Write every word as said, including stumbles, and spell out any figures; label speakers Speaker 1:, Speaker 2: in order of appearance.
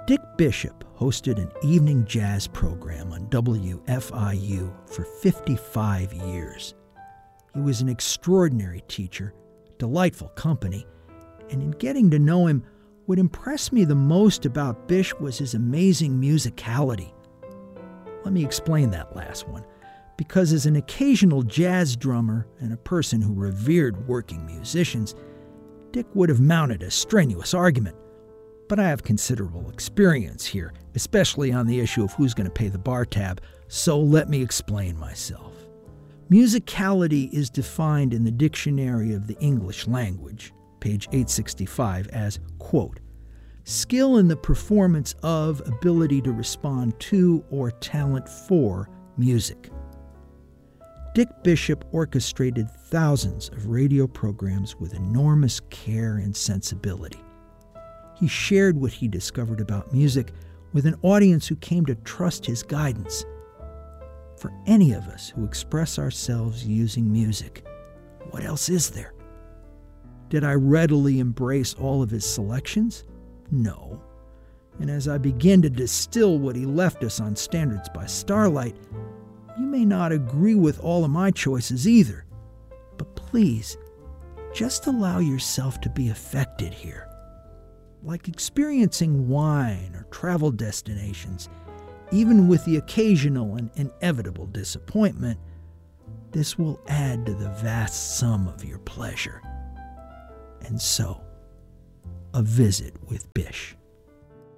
Speaker 1: Dick Bishop hosted an evening jazz program on W F I U for fifty-five years. He was an extraordinary teacher, delightful company, and in getting to know him, what impressed me the most about Bish was his amazing musicality. Let me explain that last one, because as an occasional jazz drummer and a person who revered working musicians, Dick would have mounted a strenuous argument. But I have considerable experience here, especially on the issue of who's going to pay the bar tab, so let me explain myself. Musicality is defined in the Dictionary of the English Language, page eight sixty-five, as, quote, skill in the performance of, ability to respond to, or talent for music. Dick Bishop orchestrated thousands of radio programs with enormous care and sensibility. He shared what he discovered about music with an audience who came to trust his guidance. For any of us who express ourselves using music, what else is there? Did I readily embrace all of his selections? No. And as I begin to distill what he left us on Standards by Starlight, you may not agree with all of my choices either. But please, just allow yourself to be affected here. Like experiencing wine or travel destinations, even with the occasional and inevitable disappointment, this will add to the vast sum of your pleasure. And so, a visit with Bish.